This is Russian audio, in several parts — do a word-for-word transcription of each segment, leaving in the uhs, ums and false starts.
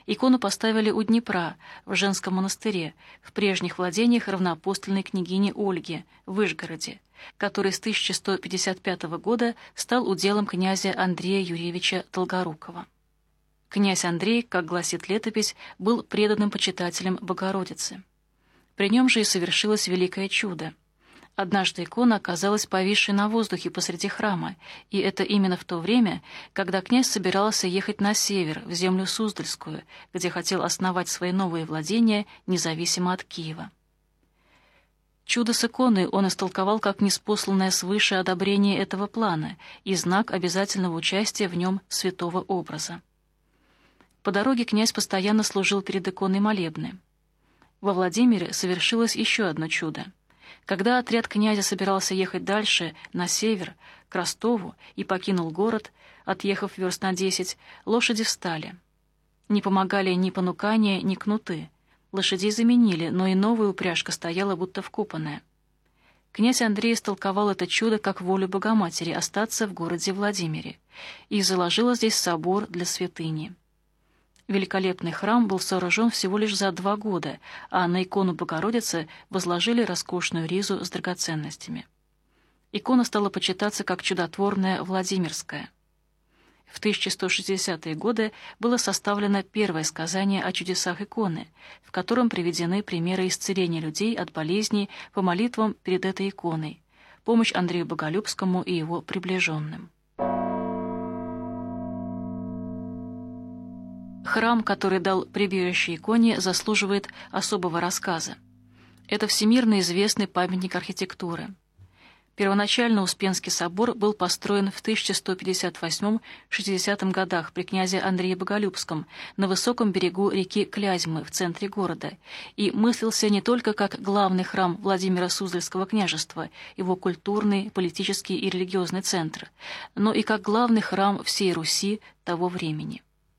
Икону поставили у Днепра, в женском монастыре, в прежних владениях равноапостольной княгини Ольги, в Вышгороде, который с тысяча сто пятьдесят пятого года стал уделом князя Андрея Юрьевича Долгорукова. Князь Андрей, как гласит летопись, был преданным почитателем Богородицы. При нем же и совершилось великое чудо. Однажды икона оказалась повисшей на воздухе посреди храма, и это именно в то время, когда князь собирался ехать на север, в землю Суздальскую, где хотел основать свои новые владения независимо от Киева. Чудо с иконой он истолковал как ниспосланное свыше одобрение этого плана и знак обязательного участия в нем святого образа. По дороге князь постоянно служил перед иконой молебны. Во Владимире совершилось еще одно чудо. Когда отряд князя собирался ехать дальше, на север, к Ростову, и покинул город, отъехав верст на десять, лошади встали. Не помогали ни понукания, ни кнуты. Лошадей заменили, но и новая упряжка стояла будто вкопанная. Князь Андрей истолковал это чудо как волю Богоматери остаться в городе Владимире и заложил здесь собор для святыни. Великолепный храм был сооружен всего лишь за два года, а на икону Богородицы возложили роскошную ризу с драгоценностями. Икона стала почитаться как чудотворная Владимирская. В тысяча сто шестидесятые годы было составлено первое сказание о чудесах иконы, в котором приведены примеры исцеления людей от болезней по молитвам перед этой иконой, помощь Андрею Боголюбскому и его приближенным. Храм, который дал прибежище иконе, заслуживает особого рассказа. Это всемирно известный памятник архитектуры. Первоначально Успенский собор был построен в тысяча сто пятьдесят восьмом — шестидесятом годах при князе Андрее Боголюбском на высоком берегу реки Клязьмы в центре города и мыслился не только как главный храм Владимира Суздальского княжества, его культурный, политический и религиозный центр, но и как главный храм всей Руси того времени.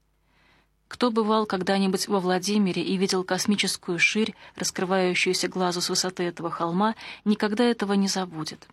Кто бывал когда-нибудь во Владимире и видел космическую ширь, раскрывающуюся глазу с высоты этого холма, никогда этого не забудет.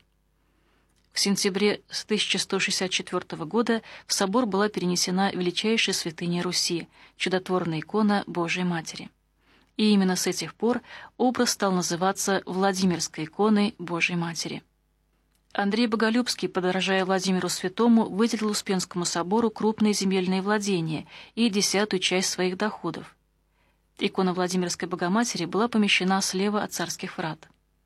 В сентябре тысяча сто шестьдесят четвёртого года в собор была перенесена величайшая святыня Руси — чудотворная икона Божией Матери. И именно с этих пор образ стал называться Владимирской иконой Божией Матери. Андрей Боголюбский, подражая Владимиру Святому, выделил Успенскому собору крупные земельные владения и десятую часть своих доходов. Икона Владимирской Богоматери была помещена слева от царских врат.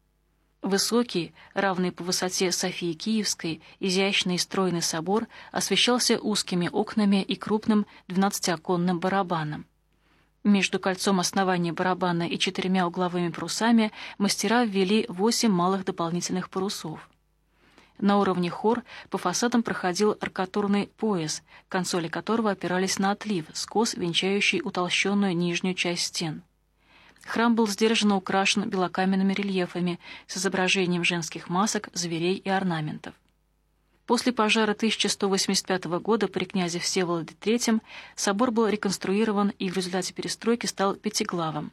Высокий, равный по высоте Софии Киевской, изящный и стройный собор освещался узкими окнами и крупным двенадцатиоконным барабаном. Между кольцом основания барабана и четырьмя угловыми парусами мастера ввели восемь малых дополнительных парусов. На уровне хор по фасадам проходил аркатурный пояс, консоли которого опирались на отлив, скос, венчающий утолщенную нижнюю часть стен. Храм был сдержанно украшен белокаменными рельефами с изображением женских масок, зверей и орнаментов. После пожара тысяча сто восемьдесят пятого года при князе Всеволоде третьем собор был реконструирован и в результате перестройки стал пятиглавым.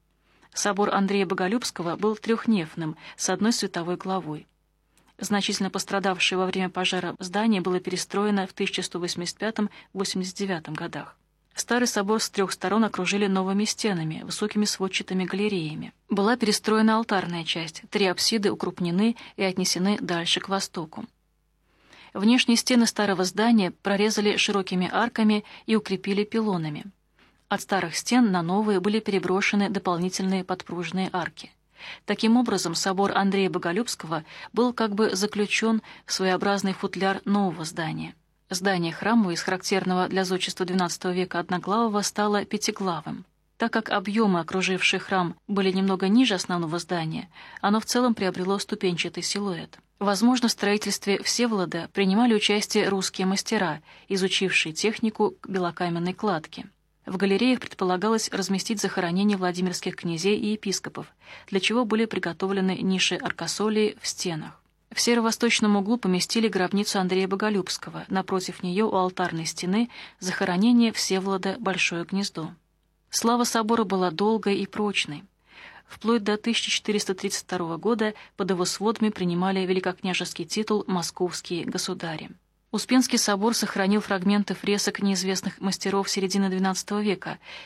Собор Андрея Боголюбского был трехнефным, с одной световой главой. Значительно пострадавшее во время пожара здание было перестроено в тысяча сто восемьдесят пятом — восемьдесят девятом годах. Старый собор с трех сторон окружили новыми стенами, высокими сводчатыми галереями. Была перестроена алтарная часть, три апсиды укрупнены и отнесены дальше к востоку. Внешние стены старого здания прорезали широкими арками и укрепили пилонами. От старых стен на новые были переброшены дополнительные подпружинные арки. Таким образом, собор Андрея Боголюбского был как бы заключен в своеобразный футляр нового здания. Здание храма из характерного для зодчества двенадцатого века одноглавого стало пятиглавым. Так как объемы, окружившие храм, были немного ниже основного здания, оно в целом приобрело ступенчатый силуэт. Возможно, в строительстве Всеволода принимали участие русские мастера, изучившие технику белокаменной кладки. В галереях предполагалось разместить захоронения владимирских князей и епископов, для чего были приготовлены ниши аркосолии в стенах. В северо-восточном углу поместили гробницу Андрея Боголюбского, напротив нее у алтарной стены захоронение Всеволода Большое Гнездо. Слава собора была долгой и прочной. Вплоть до тысяча четыреста тридцать второго года под его сводами принимали великокняжеский титул «Московские государи». Успенский собор сохранил фрагменты фресок неизвестных мастеров середины двенадцатого века